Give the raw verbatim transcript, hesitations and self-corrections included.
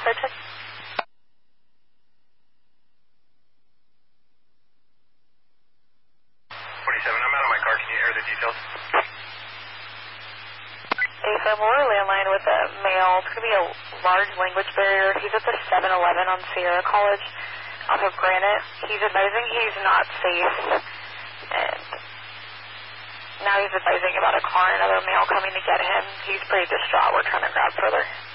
Sergeant. forty-seven, I'm out of my car. Can you hear the details? A seven, we're landline with a male. It's going to be a large language barrier. He's at the seven eleven on Sierra College off of Granite. He's advising he's not safe, and now he's advising about a car and another male coming to get him. He's pretty distraught. We're trying to grab further.